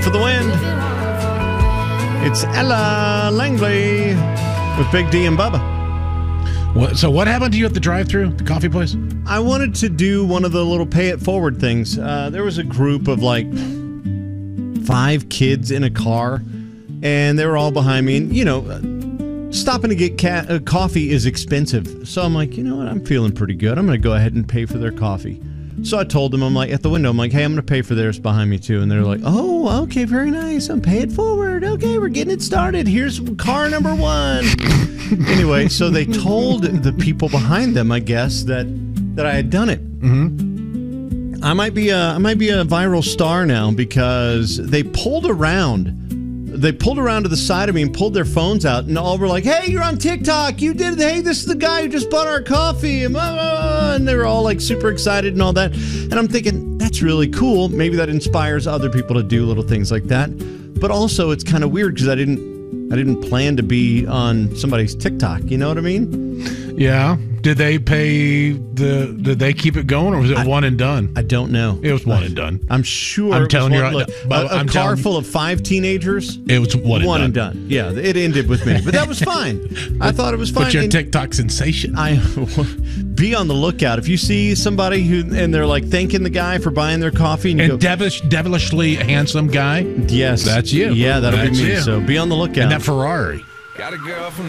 for the Wind. It's Ella Langley with Big D and Bubba. So what happened to you at the drive-thru, the coffee place? I wanted to do one of the little pay it forward things. There was a group of like 5 kids in a car, and they were all behind me. And, stopping to get coffee is expensive. So I'm like, you know what? I'm feeling pretty good. I'm going to go ahead and pay for their coffee. So I told them, I'm like, at the window, I'm like, hey, I'm going to pay for theirs behind me too. And they're like, oh, okay, very nice. I'm pay it forward. Okay, we're getting it started. Here's car number 1. Anyway, so they told the people behind them, I guess, that I had done it. Mm-hmm. I might be a viral star now because they pulled around. They pulled around to the side of me and pulled their phones out, and all were like, hey, you're on TikTok. You did it. Hey, this is the guy who just bought our coffee. And they were all like super excited and all that. And I'm thinking, that's really cool. Maybe that inspires other people to do little things like that. But also, it's kind of weird because I didn't plan to be on somebody's TikTok. You know what I mean? Yeah. Did they did they keep it going, or was it one and done? I don't know. It was one and done. I'm sure. I'm telling you, a car full of 5 teenagers. It was one and done. Yeah, it ended with me, but that was fine. I thought it was fine. But you're a TikTok sensation. Be on the lookout if you see somebody and they're like thanking the guy for buying their coffee, and devilishly handsome guy. Yes, that's you. Yeah, that'll be me. You. So be on the lookout. And that Ferrari. Got a girl from